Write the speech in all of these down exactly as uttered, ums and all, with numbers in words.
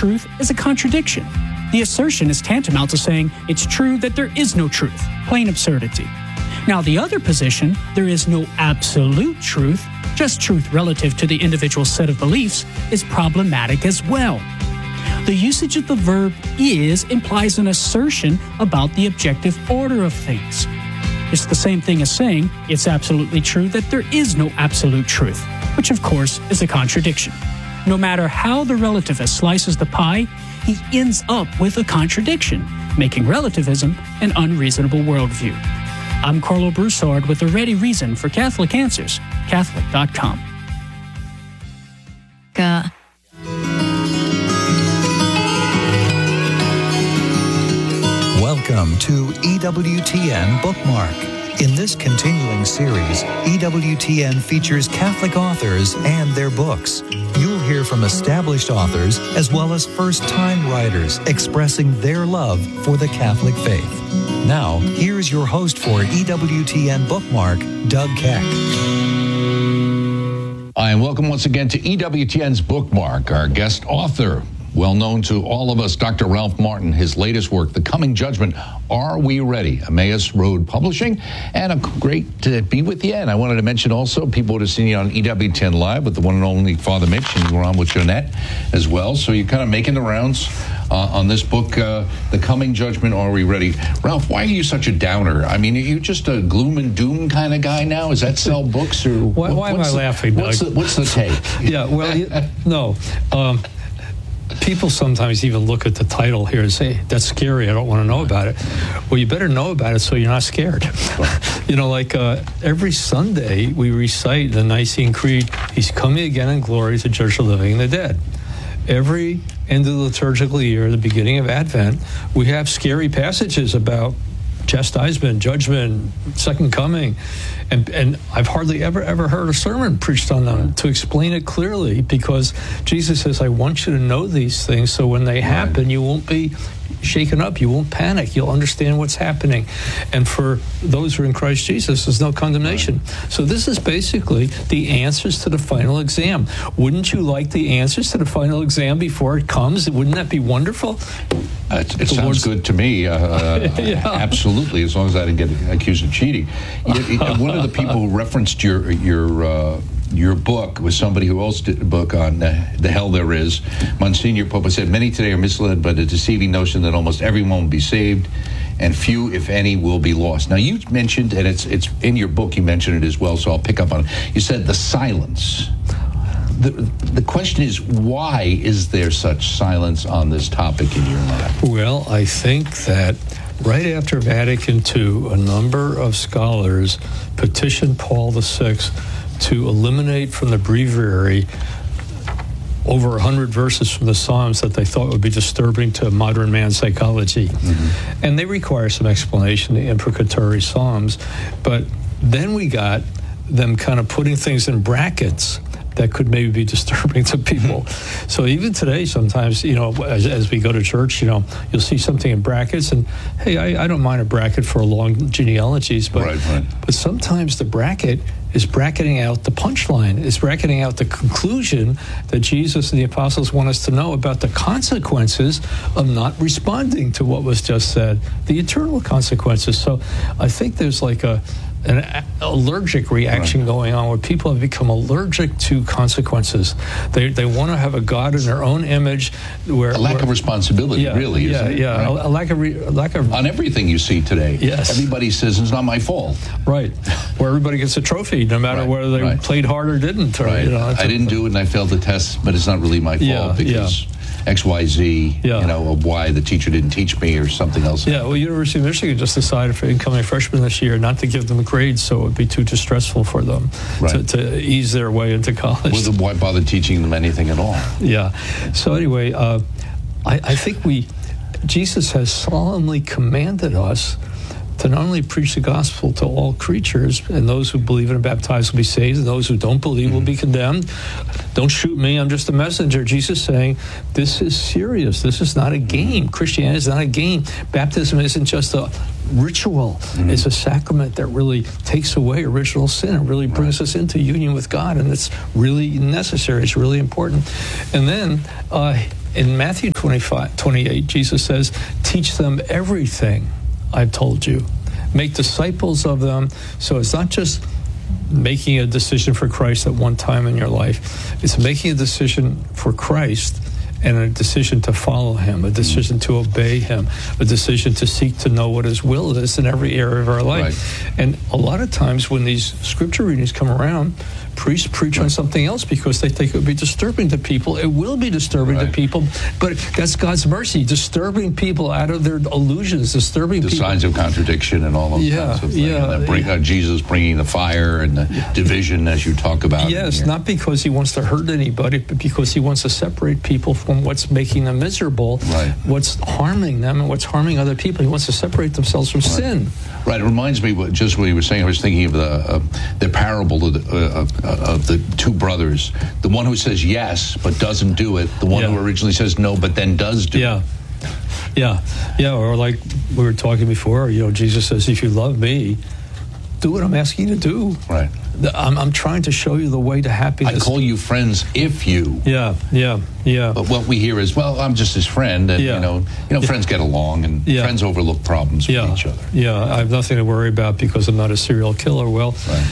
truth is a contradiction. The assertion is tantamount to saying it's true that there is no truth. Plain absurdity. Now, the other position, there is no absolute truth, just truth relative to the individual set of beliefs, is problematic as well. The usage of the verb is implies an assertion about the objective order of things. It's the same thing as saying it's absolutely true that there is no absolute truth, which of course is a contradiction. No matter how the relativist slices the pie, he ends up with a contradiction, making relativism an unreasonable worldview. I'm Carlo Broussard with a ready reason for Catholic Answers, Catholic dot com. Uh. Welcome to E W T N Bookmark. In this continuing series, E W T N features Catholic authors and their books. You'll hear from established authors as well as first-time writers expressing their love for the Catholic faith. Now, here's your host for E W T N Bookmark, Doug Keck. Hi, and welcome once again to E W T N's Bookmark. Our guest author, well known to all of us, Doctor Ralph Martin, his latest work, The Coming Judgment, Are We Ready? Emmaus Road Publishing, and a great to be with you. And I wanted to mention also, people would have seen you on E W T N Live with the one and only Father Mitch, and you were on with Jeanette as well. So you're kind of making the rounds uh, on this book, uh, The Coming Judgment, Are We Ready? Ralph, why are you such a downer? I mean, are you just a gloom and doom kind of guy now? Is that sell books? or Why, why am I the, laughing, what's Doug? The, what's the take? Yeah, well, you, no. Um, People sometimes even look at the title here and say, that's scary, I don't want to know about it. Well, you better know about it so you're not scared. You know, like uh, every Sunday we recite the Nicene Creed, He's coming again in glory to judge the living and the dead. Every end of the liturgical year, the beginning of Advent, we have scary passages about chastisement, judgment, second coming. And and I've hardly ever, ever heard a sermon preached on them to explain it clearly, because Jesus says, I want you to know these things so when they happen, you won't be shaken up, you won't panic, you'll understand what's happening. And for those who are in Christ Jesus, there's no condemnation. So this is basically the answers to the final exam. Wouldn't you like the answers to the final exam before it comes? Wouldn't that be wonderful? Uh, it it sounds Lord's... good to me. Uh, yeah. Absolutely, as long as I didn't get accused of cheating. You, you, one of the people who referenced your your uh, your book was somebody who also did a book on uh, the hell there is. Monsignor Pope said, many today are misled by the deceiving notion that almost everyone will be saved, and few, if any, will be lost. Now, you mentioned, and it's it's in your book, you mentioned it as well, so I'll pick up on it. You said the silence. The, the question is, why is there such silence on this topic in your life? Well, I think that right after Vatican Two, a number of scholars petitioned Paul the Sixth to eliminate from the breviary over one hundred verses from the Psalms that they thought would be disturbing to modern man's psychology. Mm-hmm. And they require some explanation, the imprecatory Psalms. But then we got them kind of putting things in brackets that could maybe be disturbing to people. So even today, sometimes, you know, as, as we go to church, you know, you'll see something in brackets, and hey, I, I don't mind a bracket for long genealogies, but right, right. but sometimes the bracket is bracketing out the punchline, is bracketing out the conclusion that Jesus and the apostles want us to know about the consequences of not responding to what was just said, the eternal consequences. So I think there's like a an allergic reaction right. going on where people have become allergic to consequences. They they want to have a God in their own image. Where a lack where, of responsibility, yeah, really, yeah, isn't it? Yeah, right? a, a lack of re, a lack of on everything you see today. Yes, everybody says it's not my fault. Right, where everybody gets a trophy, no matter right. whether they right. played hard or didn't. Or, right. You know, I didn't do it and I failed the test, but it's not really my fault yeah, because. Yeah. X Y Z, yeah. you know, of why the teacher didn't teach me or something else. Yeah, well, University of Michigan just decided for incoming freshmen this year not to give them grades, so it would be too distressful for them right. to, to ease their way into college. Well, why bother teaching them anything at all? Yeah. So anyway, uh, I, I think we, Jesus has solemnly commanded us to not only preach the gospel to all creatures, and those who believe and are baptized will be saved, and those who don't believe mm-hmm. will be condemned. Don't shoot me, I'm just a messenger. Jesus saying, this is serious. This is not a game. Christianity is not a game. Baptism isn't just a ritual. Mm-hmm. It's a sacrament that really takes away original sin and really brings right. us into union with God, and it's really necessary. It's really important. And then uh, in Matthew twenty-five, twenty-eight, Jesus says, teach them everything I've told you. Make disciples of them. So it's not just making a decision for Christ at one time in your life. It's making a decision for Christ and a decision to follow him, a decision to obey him, a decision to seek to know what his will is in every area of our life. Right. And a lot of times when these scripture readings come around, priests preach on something else because they think it would be disturbing to people. It will be disturbing right. to people, but that's God's mercy, disturbing people out of their illusions, disturbing the people. signs of contradiction and all those yeah, kinds of things. Yeah, and bring, yeah. uh, Jesus bringing the fire and the yeah. division as you talk about. Yes, not because he wants to hurt anybody, but because he wants to separate people from what's making them miserable, right. what's harming them and what's harming other people. He wants to separate themselves from right. sin. Right. It reminds me what, just what you were saying. I was thinking of the uh, the parable of the, uh, uh, of the two brothers. The one who says yes but doesn't do it. The one yeah. who originally says no but then does do yeah. it. Yeah. Yeah. Or like we were talking before, you know, Jesus says, if you love me, do what I'm asking you to do. Right. I'm, I'm trying to show you the way to happiness. I call you friends if you. Yeah, yeah, yeah. But what we hear is, well, I'm just his friend, and yeah. you know, you know, yeah. friends get along, and yeah. friends overlook problems yeah. with each other. Yeah, I have nothing to worry about because I'm not a serial killer. Well, right.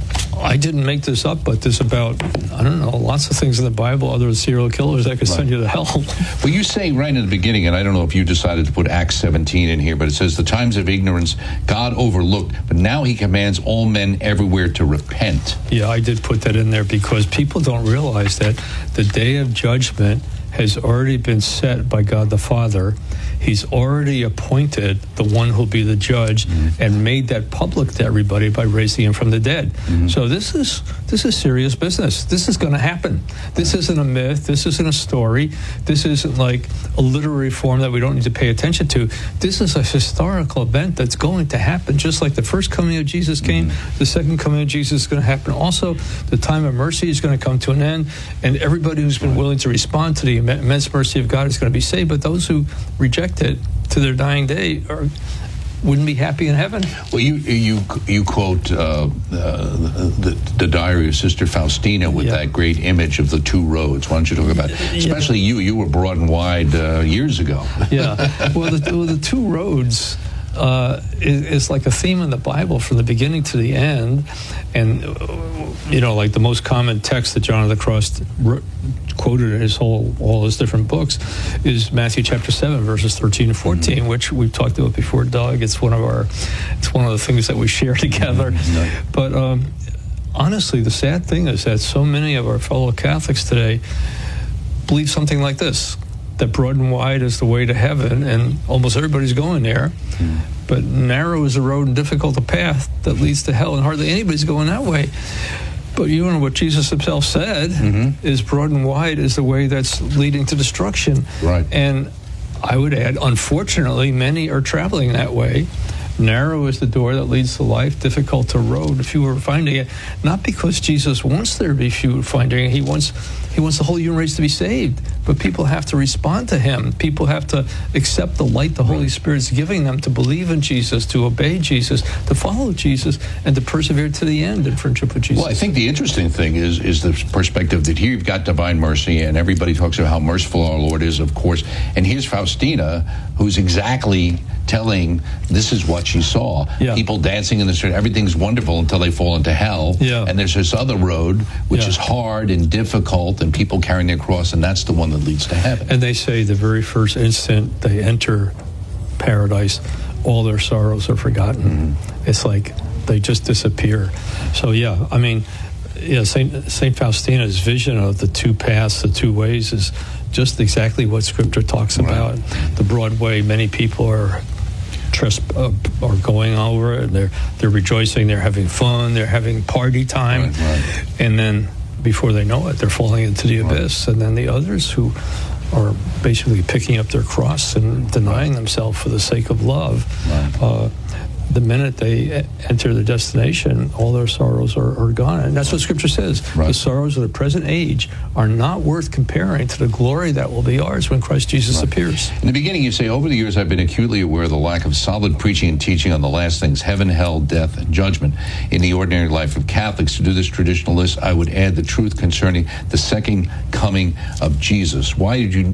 I didn't make this up, but there's about, I don't know, lots of things in the Bible other than serial killers that could right. send you to hell. Well, you say right in the beginning, and I don't know if you decided to put Acts seventeen in here, but it says, the times of ignorance God overlooked, but now he commands all men everywhere to repent. Yeah, I did put that in there because people don't realize that the day of judgment has already been set by God the Father. He's already appointed the one who'll be the judge mm-hmm. and made that public to everybody by raising him from the dead. Mm-hmm. So this is this is serious business. This is going to happen. This isn't a myth. This isn't a story. This isn't like a literary form that we don't need to pay attention to. This is a historical event that's going to happen, just like the first coming of Jesus came. Mm-hmm. The second coming of Jesus is going to happen. Also, the time of mercy is going to come to an end, and everybody who's been willing to respond to the immense mercy of God is going to be saved. But those who reject it to their dying day or wouldn't be happy in heaven. Well, you you you quote uh, uh, the, the diary of Sister Faustina with yeah. that great image of the two roads. Why don't you talk about it? Especially yeah. you. You were broad and wide uh, years ago. Yeah. Well, the, well, the two roads uh, is, is like a theme in the Bible from the beginning to the end. And, uh, you know, like the most common text that John of the Cross wrote, quoted in his whole all his different books is Matthew chapter seven verses thirteen and fourteen, mm-hmm. which we've talked about before, Doug. It's one of our it's one of the things that we share together. Mm-hmm. But um, honestly, the sad thing is that so many of our fellow Catholics today believe something like this, that broad and wide is the way to heaven, and almost everybody's going there. Mm-hmm. But narrow is the road and difficult the path that leads to hell, and hardly anybody's going that way. But you know what Jesus himself said mm-hmm. is broad and wide is the way that's leading to destruction. Right. And I would add, unfortunately, many are traveling that way. Narrow is the door that leads to life, difficult to road, few are finding it. Not because Jesus wants there to be few finding it. He wants he wants the whole human race to be saved. But people have to respond to him. People have to accept the light the Holy Spirit's giving them to believe in Jesus, to obey Jesus, to follow Jesus, and to persevere to the end in friendship with Jesus. Well, I think the interesting thing is is the perspective that here you've got divine mercy, and everybody talks about how merciful our Lord is, of course. And here's Faustina, who's exactly telling this is what she saw. Yeah. People dancing in the street, everything's wonderful until they fall into hell. Yeah. And there's this other road, which yeah. is hard and difficult, and people carrying their cross, and that's the one that leads to heaven. And they say the very first instant they enter paradise, all their sorrows are forgotten. Mm-hmm. It's like they just disappear. So yeah, I mean, yeah, Saint Saint Faustina's vision of the two paths, the two ways, is just exactly what Scripture talks right. about. The broad way, many people are tresp- uh, are going over it. They're they're rejoicing. They're having fun. They're having party time, right, right. and then before they know it, they're falling into the abyss. Right. And then the others who are basically picking up their cross and denying themselves for the sake of love. Right. Uh, the minute they enter the destination, all their sorrows are, are gone. And that's what Scripture says. Right. The sorrows of the present age are not worth comparing to the glory that will be ours when Christ Jesus right. appears. In the beginning, you say, over the years, I've been acutely aware of the lack of solid preaching and teaching on the last things, heaven, hell, death, and judgment, in the ordinary life of Catholics. To do this traditional list, I would add the truth concerning the second coming of Jesus. Why did you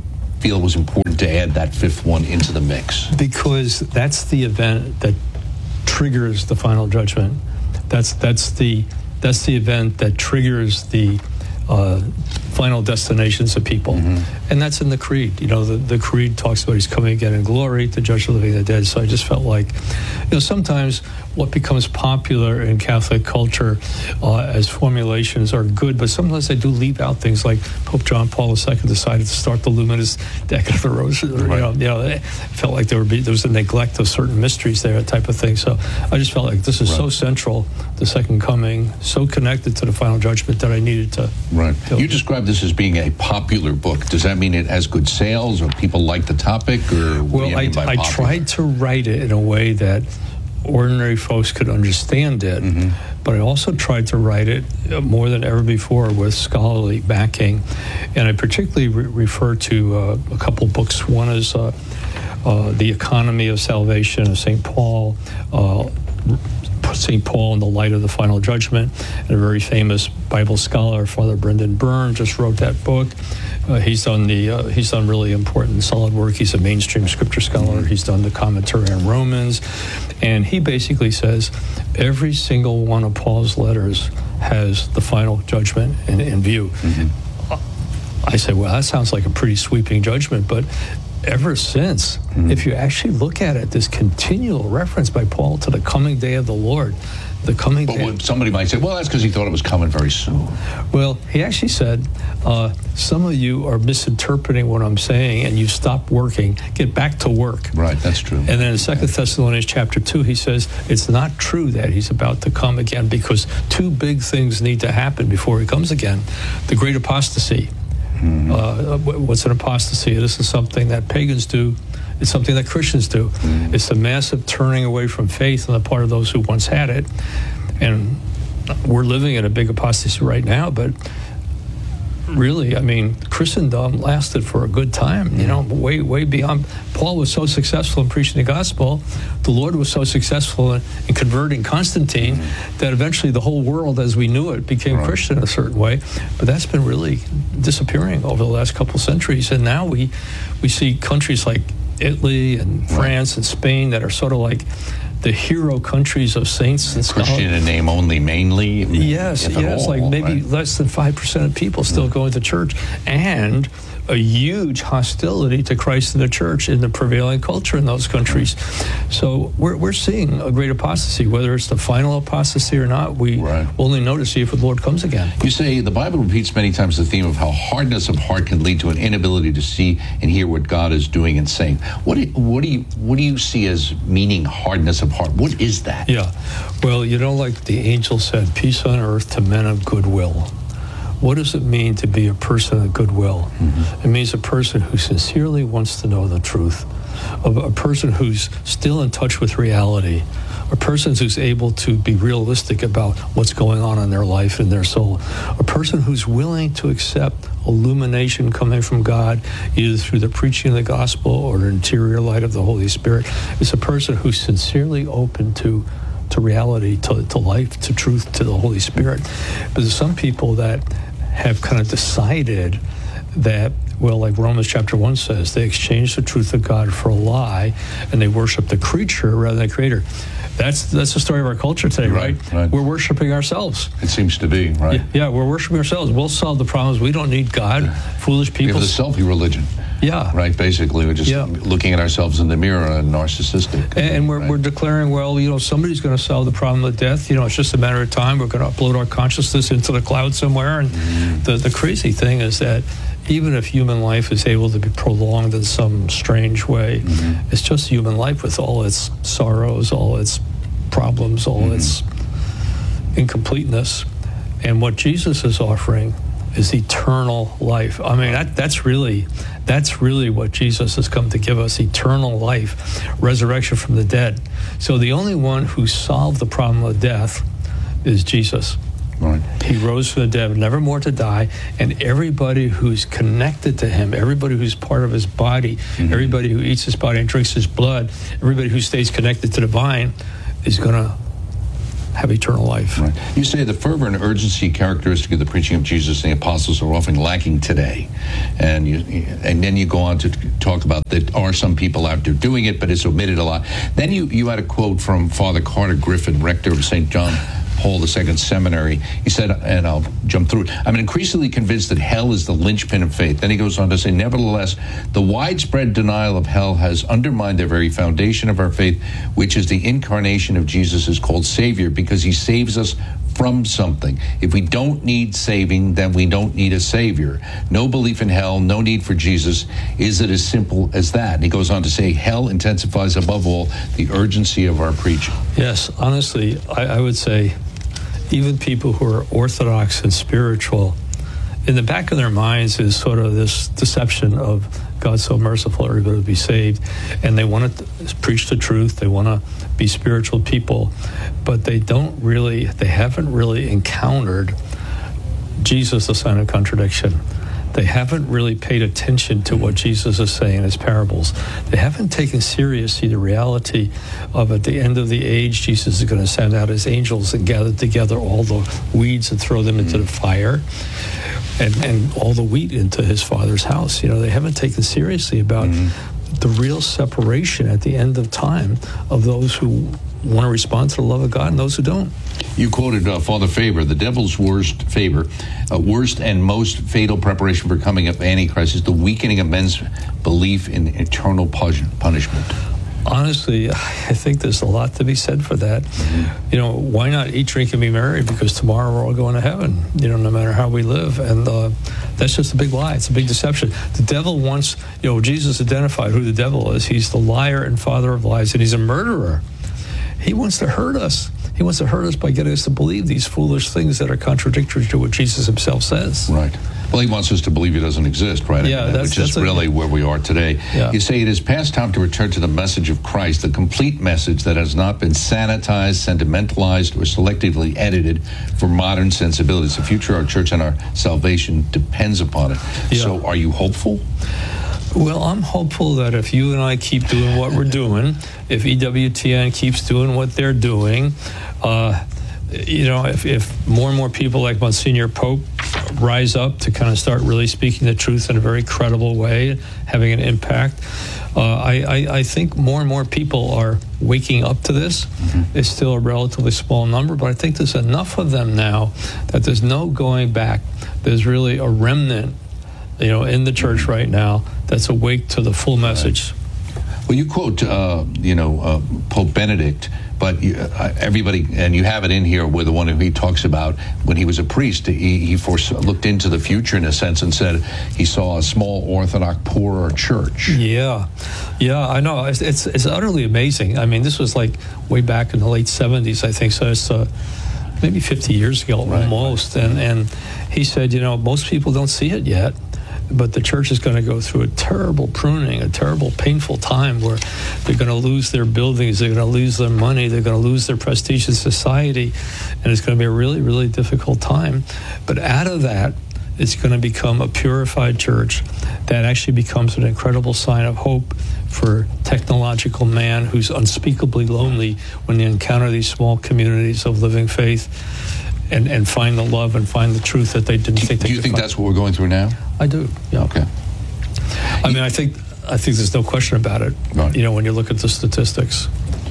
feel it was important to add that fifth one into the mix? Because that's the event that triggers the final judgment. That's that's the that's the event that triggers the uh, final destinations of people, mm-hmm. and that's in the creed. You know, the, the creed talks about he's coming again in glory to judge the living and the dead. So I just felt like, you know, sometimes what becomes popular in Catholic culture uh, as formulations are good, but sometimes they do leave out things like Pope John Paul the Second decided to start the Luminous Decade of the Rosary. Right. You know, you know, it felt like there, would be, there was a neglect of certain mysteries there, type of thing. So I just felt like this is right. so central, the Second Coming, so connected to the final judgment that I needed to. Right. You described this as being a popular book. Does that mean it has good sales, or people like the topic, or what well, do you mean by I, I tried to write it in a way that ordinary folks could understand it, mm-hmm. but I also tried to write it more than ever before with scholarly backing. And I particularly re- refer to uh, a couple books. One is uh, uh, The Economy of Salvation of Saint Paul, uh, Saint Paul in the Light of the Final Judgment, and a very famous Bible scholar, Father Brendan Byrne, just wrote that book. Uh, he's done the uh, he's done really important, solid work. He's a mainstream scripture scholar. He's done the commentary on Romans, and he basically says every single one of Paul's letters has the final judgment in, in view. Mm-hmm. I say, well, that sounds like a pretty sweeping judgment, but ever since, mm-hmm. if you actually look at it, this continual reference by Paul to the coming day of the Lord, the coming but day. But somebody might say, well, that's because he thought it was coming very soon. Well, he actually said, uh, some of you are misinterpreting what I'm saying, and you stopped working. Get back to work. Right, that's true. And then in Second Thessalonians chapter two, he says, it's not true that he's about to come again, because two big things need to happen before he comes again. The great apostasy. Mm-hmm. Uh, what's an apostasy? This is something that pagans do. It's something that Christians do. Mm-hmm. It's a massive turning away from faith on the part of those who once had it. And we're living in a big apostasy right now, but really, I mean, Christendom lasted for a good time, you know, way, way beyond. Paul was so successful in preaching the gospel. The Lord was so successful in, in converting Constantine mm-hmm. that eventually the whole world, as we knew it, became right. Christian in a certain way. But that's been really disappearing over the last couple of centuries. And now we, we see countries like Italy and France right. and Spain that are sort of like the hero countries of saints and scholars. Christian in name only, mainly. Yes, yes, all, like maybe right? less than five percent of people still mm. going to church, and a huge hostility to Christ and the church in the prevailing culture in those countries. So we're we're seeing a great apostasy. Whether it's the final apostasy or not, we right. only know to see if the Lord comes again. You say the Bible repeats many times the theme of how hardness of heart can lead to an inability to see and hear what God is doing and saying. What do, what do you what do you see as meaning hardness of heart? What is that? Yeah, well, you know, like the angel said, peace on earth to men of goodwill. What does it mean to be a person of goodwill? Mm-hmm. It means a person who sincerely wants to know the truth, a, a person who's still in touch with reality, a person who's able to be realistic about what's going on in their life and their soul, a person who's willing to accept illumination coming from God, either through the preaching of the gospel or the interior light of the Holy Spirit. It's a person who's sincerely open to to reality, to, to life, to truth, to the Holy Spirit. But there's some people that have kind of decided that, well, like Romans chapter one says, they exchange the truth of God for a lie, and they worship the creature rather than the creator. That's that's the story of our culture today, right? right? right. We're worshiping ourselves. It seems to be, right? Yeah, yeah, we're worshiping ourselves. We'll solve the problems. We don't need God. Yeah. Foolish people. We have the selfie religion. Yeah. Right, basically. We're just yeah. looking at ourselves in the mirror and narcissistic. And, and we're, right? we're declaring, well, you know, somebody's going to solve the problem of death. You know, it's just a matter of time. We're going to upload our consciousness into the cloud somewhere. And mm. the, the crazy thing is that even if human life is able to be prolonged in some strange way, mm-hmm. it's just human life with all its sorrows, all its problems, all mm-hmm. its incompleteness. And what Jesus is offering is eternal life. I mean, that, that's really that's really what Jesus has come to give us, eternal life, resurrection from the dead. So the only one who solved the problem of death is Jesus. Right. He rose from the dead, never more to die, and everybody who's connected to him, everybody who's part of his body, mm-hmm. everybody who eats his body and drinks his blood, everybody who stays connected to the vine is going to have eternal life. Right. You say the fervor and urgency characteristic of the preaching of Jesus and the apostles are often lacking today, and you and then you go on to talk about that are some people out there doing it, but it's omitted a lot. Then you you had a quote from Father Carter Griffin, rector of Saint John Paul the Second Seminary. He said, and I'll jump through it, I'm increasingly convinced that hell is the linchpin of faith. Then he goes on to say, nevertheless, the widespread denial of hell has undermined the very foundation of our faith, which is the incarnation of Jesus is called Savior, because he saves us from something. If we don't need saving, then we don't need a Savior. No belief in hell, no need for Jesus. Is it as simple as that? And he goes on to say, hell intensifies above all the urgency of our preaching. Yes, honestly, I, I would say even people who are orthodox and spiritual, in the back of their minds is sort of this deception of God's so merciful, everybody will be saved, and they want to preach the truth, they want to be spiritual people, but they don't really, they haven't really encountered Jesus, the sign of contradiction. They haven't really paid attention to what Jesus is saying in his parables. They haven't taken seriously the reality of at the end of the age, Jesus is going to send out his angels and gather together all the weeds and throw them into the fire, and, and all the wheat into his Father's house. You know, they haven't taken seriously about mm-hmm. the real separation at the end of time of those who want to respond to the love of God and those who don't. You quoted uh, Father Faber, the devil's worst favor, uh, worst and most fatal preparation for coming of Antichrist is the weakening of men's belief in eternal punishment. Honestly, I think there's a lot to be said for that. Mm-hmm. You know, why not eat, drink, and be merry? Because tomorrow we're all going to heaven, you know, no matter how we live. And uh, that's just a big lie. It's a big deception. The devil wants, you know, Jesus identified who the devil is. He's the liar and father of lies, and he's a murderer. He wants to hurt us. He wants to hurt us by getting us to believe these foolish things that are contradictory to what Jesus himself says. Right. Well, he wants us to believe he doesn't exist, right? Yeah, that's, which is that's really a, where we are today. Yeah. You say it is past time to return to the message of Christ, the complete message that has not been sanitized, sentimentalized, or selectively edited for modern sensibilities. The future of our church and our salvation depends upon it. Yeah. So are you hopeful? Well, I'm hopeful that if you and I keep doing what we're doing, if E W T N keeps doing what they're doing, uh, you know, if, if more and more people like Monsignor Pope rise up to kind of start really speaking the truth in a very credible way, having an impact, uh, I, I, I think more and more people are waking up to this. Mm-hmm. It's still a relatively small number, but I think there's enough of them now that there's no going back. There's really a remnant, you know, in the church right now that's awake to the full message. Right. Well, you quote, uh, you know, uh, Pope Benedict, but you, uh, everybody, and you have it in here where the one who he talks about when he was a priest, he, he foresaw, looked into the future in a sense and said he saw a small Orthodox poorer church. Yeah, yeah, I know. It's, it's it's utterly amazing. I mean, this was like way back in the late seventies, I think. So it's uh, maybe fifty years ago, right, almost. Right. And and he said, you know, most people don't see it yet, but the church is going to go through a terrible pruning, a terrible, painful time where they're going to lose their buildings, they're going to lose their money, they're going to lose their prestige in society, and it's going to be a really, really difficult time. But out of that, it's going to become a purified church that actually becomes an incredible sign of hope for technological man who's unspeakably lonely when they encounter these small communities of living faith. And, and find the love and find the truth that they didn't do, think they Do you could think find. That's what we're going through now? I do. Yeah. Okay. I mean, I think I think there's no question about it. Right. You know, when you look at the statistics.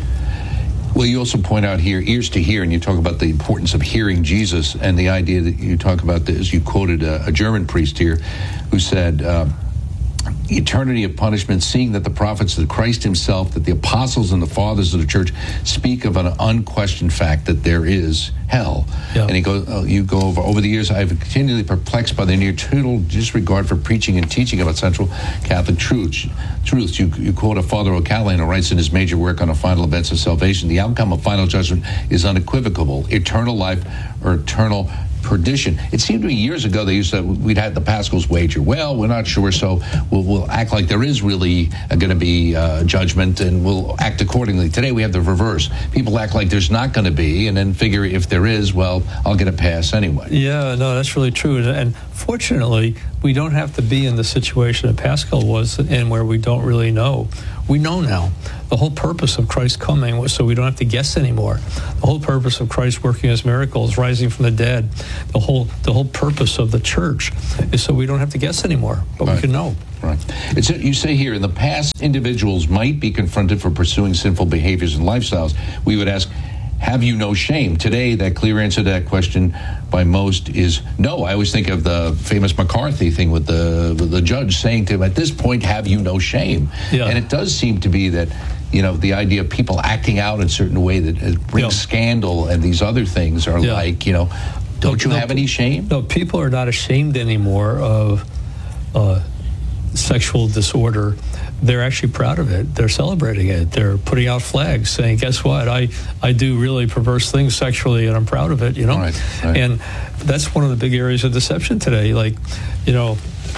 Well, you also point out here, ears to hear, and you talk about the importance of hearing Jesus, and the idea that you talk about this. You quoted a, a German priest here who said, uh, eternity of punishment, seeing that the prophets, that Christ himself, that the apostles and the fathers of the church speak of an unquestioned fact that there is hell. Yeah. And he goes, oh, you go over, over the years, I have been continually perplexed by the near total disregard for preaching and teaching about central Catholic truths. Truths. You, you quote a Father O'Callaghan who writes in his major work on the final events of salvation, the outcome of final judgment is unequivocal, eternal life or eternal perdition. It seemed to me years ago they used to, we'd had the Pascals wager. Well, we're not sure, so we'll, we'll act like there is really uh, going to be uh, judgment, and we'll act accordingly. Today we have the reverse. People act like there's not going to be, and then figure if there is, well, I'll get a pass anyway. Yeah, no, that's really true. And fortunately, we don't have to be in the situation that Pascal was in, where we don't really know. We know now. The whole purpose of Christ coming was so we don't have to guess anymore. The whole purpose of Christ working his miracles, rising from the dead, the whole the whole purpose of the church is so we don't have to guess anymore, but right. we can know. Right. It's, you say here, in the past, individuals might be confronted for pursuing sinful behaviors and lifestyles. We would ask, have you no shame? Today, that clear answer to that question by most is no. I always think of the famous McCarthy thing with the with the judge saying to him, at this point, have you no shame? Yeah. And it does seem to be that, you know, the idea of people acting out in a certain way that brings yeah. scandal and these other things are yeah. like, you know, don't no, you no, have any shame? No, people are not ashamed anymore of uh, sexual disorder. They're actually proud of it. They're celebrating it. They're putting out flags saying, guess what? I, I do really perverse things sexually, and I'm proud of it, you know? Right, right. And that's one of the big areas of deception today. Like, you know,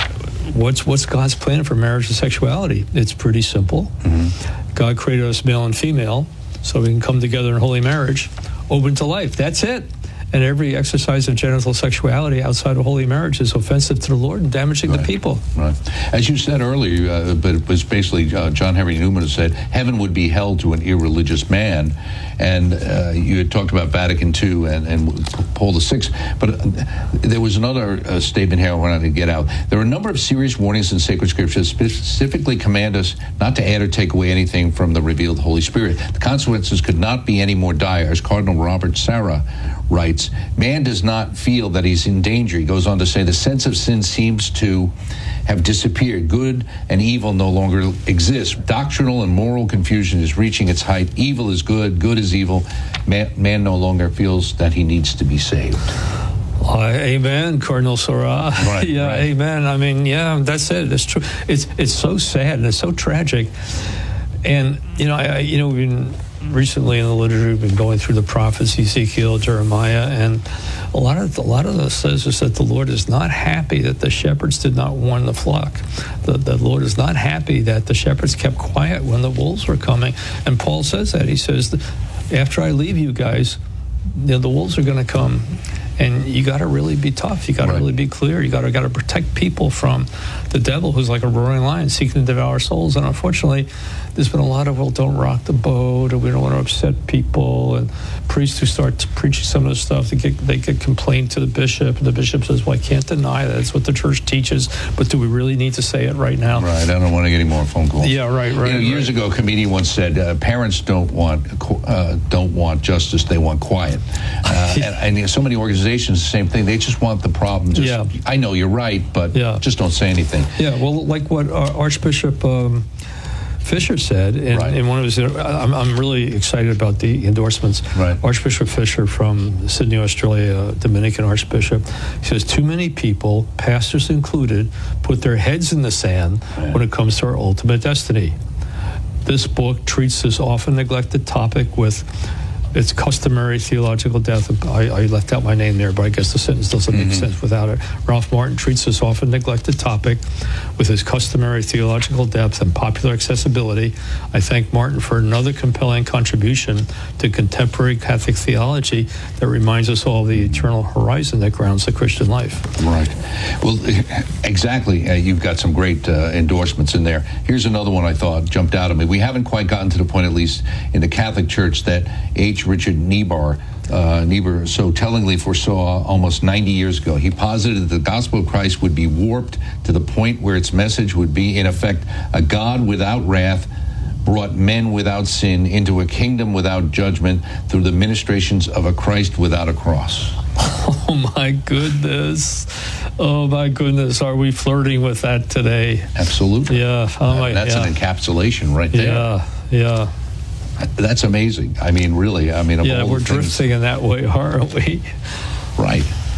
what's what's God's plan for marriage and sexuality? It's pretty simple. Mm-hmm. God created us male and female so we can come together in holy marriage, open to life. That's it. And every exercise of genital sexuality outside of holy marriage is offensive to the Lord and damaging right. the people. Right. As you said earlier, uh, but it was basically uh, John Henry Newman said, heaven would be held to an irreligious man. And uh, you had talked about Vatican Two and, and Paul the Sixth, but uh, there was another uh, statement here I wanted to get out. There are a number of serious warnings in sacred scriptures that specifically command us not to add or take away anything from the revealed Holy Spirit. The consequences could not be any more dire. As Cardinal Robert Sarah writes, man does not feel that he's in danger. He goes on to say, the sense of sin seems to have disappeared. Good and evil no longer exist. Doctrinal and moral confusion is reaching its height. Evil is good, good is evil. Man, man no longer feels that he needs to be saved. Uh, amen, Cardinal Sarah. Right, yeah, right. Amen. I mean, yeah, that's it. It's true. It's it's so sad and it's so tragic. And you know, I, you know, we've been recently in the liturgy, we've been going through the prophets, Ezekiel, Jeremiah, and a lot of a lot of this says is that the Lord is not happy that the shepherds did not warn the flock. The, the Lord is not happy that the shepherds kept quiet when the wolves were coming. And Paul says that. He says, after I leave you guys, you know, the wolves are going to come. And you got to really be tough. You got to right. really be clear. You got to got to protect people from the devil, who's like a roaring lion seeking to devour souls. And unfortunately, there's been a lot of, well, don't rock the boat, and we don't want to upset people. And priests who start preaching some of this stuff, they get they get complained to the bishop, and the bishop says, well, I can't deny that. It's what the church teaches, but do we really need to say it right now? Right. I don't want to get any more phone calls. Yeah. Right. Right. You know, years right. ago, a comedian once said, uh, "Parents don't want uh, don't want justice; they want quiet." Uh, and, and so many organizations. The same thing. They just want the problem. Just, yeah. I know you're right, but yeah. just don't say anything. Yeah, well, like what Archbishop um, Fisher said in, right. in one of his, I'm, I'm really excited about the endorsements. Right. Archbishop Fisher from Sydney, Australia, Dominican Archbishop, he says, too many people, pastors included, put their heads in the sand yeah. when it comes to our ultimate destiny. This book treats this often neglected topic with its customary theological depth. I, I left out my name there, but I guess the sentence doesn't mm-hmm. make sense without it. Ralph Martin treats this often neglected topic with his customary theological depth and popular accessibility. I thank Martin for another compelling contribution to contemporary Catholic theology that reminds us all of the eternal horizon that grounds the Christian life. Right. Well, exactly. Uh, you've got some great uh, endorsements in there. Here's another one I thought jumped out at me. We haven't quite gotten to the point, at least in the Catholic Church, that H. Richard Niebuhr, uh, Niebuhr so tellingly foresaw almost ninety years ago. He posited that the gospel of Christ would be warped to the point where its message would be, in effect, a God without wrath brought men without sin into a kingdom without judgment through the ministrations of a Christ without a cross. Oh, my goodness. Oh, my goodness. Are we flirting with that today? Absolutely. Yeah. Oh, my, That's yeah. an encapsulation right there. Yeah, yeah. That's amazing. I mean, really. I mean, of yeah, all we're the things, drifting in that way, aren't we? Right.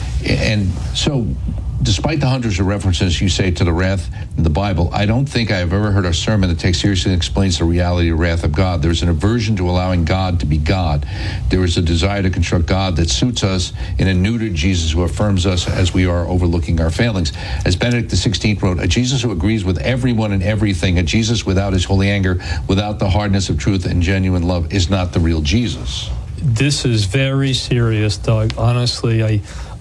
And so, despite the hundreds of references you say to the wrath in the Bible, I don't think I've ever heard a sermon that takes seriously and explains the reality of the wrath of God. There's an aversion to allowing God to be God. There is a desire to construct God that suits us in a neutered Jesus who affirms us as we are, overlooking our failings. As Benedict the sixteenth wrote, a Jesus who agrees with everyone and everything, a Jesus without his holy anger, without the hardness of truth and genuine love, is not the real Jesus. This is very serious, Doug. Honestly, I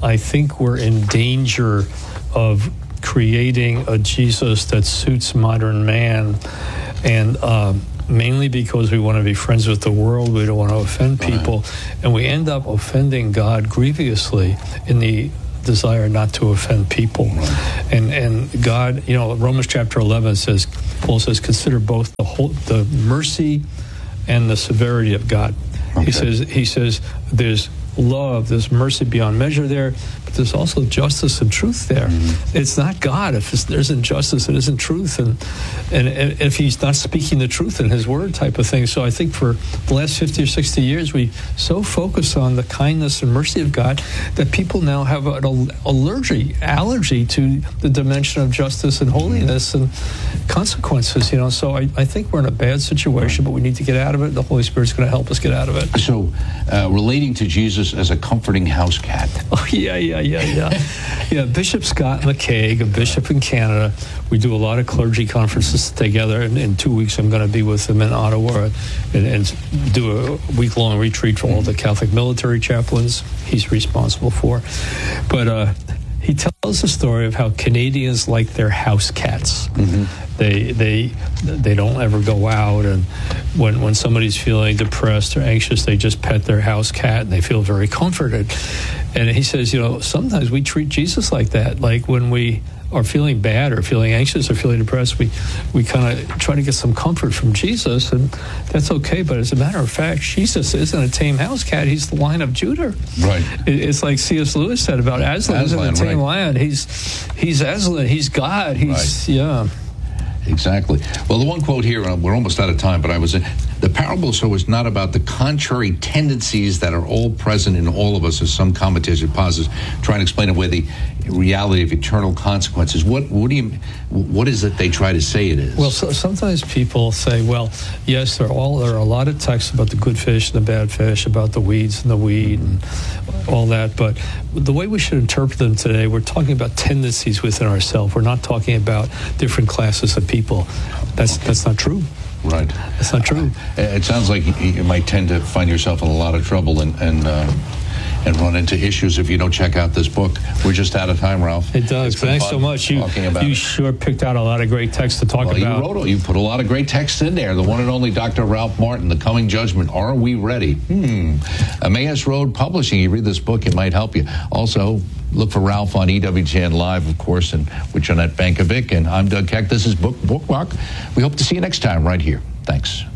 I think we're in danger of creating a Jesus that suits modern man, and um, mainly because we want to be friends with the world, we don't want to offend people, right. and we end up offending God grievously in the desire not to offend people. Right. And and God, you know, Romans chapter eleven says, Paul says, consider both the whole, the mercy and the severity of God. Okay. He says he says there's love, there's mercy beyond measure there, but there's also justice and truth there. Mm-hmm. It's not God. If there isn't justice, it isn't truth, and, and and if he's not speaking the truth in his word type of thing. So I think for the last fifty or sixty years, we so focus on the kindness and mercy of God that people now have an allergy, allergy to the dimension of justice and holiness and consequences, you know. So I, I think we're in a bad situation, but we need to get out of it. The Holy Spirit's going to help us get out of it. So uh, relating to Jesus as a comforting house cat. Oh, yeah, yeah, yeah, yeah. yeah, Bishop Scott McCaig, a bishop in Canada, we do a lot of clergy conferences together. And in two weeks, I'm going to be with him in Ottawa and, and do a week-long retreat for all the Catholic military chaplains he's responsible for. But uh, he tells the story of how Canadians like their house cats. Mm-hmm. They they they don't ever go out, and when when somebody's feeling depressed or anxious, they just pet their house cat, and they feel very comforted. And he says, you know, sometimes we treat Jesus like that. Like when we are feeling bad or feeling anxious or feeling depressed, we we kind of try to get some comfort from Jesus, and that's okay. But as a matter of fact, Jesus isn't a tame house cat. He's the Lion of Judah. Right. It, it's like C S Lewis said about Aslan. Aslan isn't a tame right. lion. He's he's Aslan. He's God. He's right. yeah. Exactly. Well, the one quote here, we're almost out of time, but I was, the parable so is not about the contrary tendencies that are all present in all of us, as some commentators posits, trying to explain away the reality of eternal consequences. What what do you, what is it they try to say it is? Well, so, sometimes people say, well, yes, there are all there are a lot of texts about the good fish and the bad fish, about the weeds and the weed and all that, but the way we should interpret them today, we're talking about tendencies within ourselves. We're not talking about different classes of people. That's okay. That's not true. Right. That's not true. Uh, it sounds like you, you might tend to find yourself in a lot of trouble and and, uh, and run into issues if you don't check out this book. We're just out of time, Ralph. It does. Thanks so much. You, you sure picked out a lot of great text to talk well, about. You wrote, you put a lot of great text in there. The one and only Doctor Ralph Martin, The Coming Judgment. Are we ready? Hmm. Emmaus Road Publishing. You read this book, it might help you. Also, look for Ralph on E W T N Live, of course, and with Jeanette Bankovic. And I'm Doug Keck. This is Book Bookmark. We hope to see you next time right here. Thanks.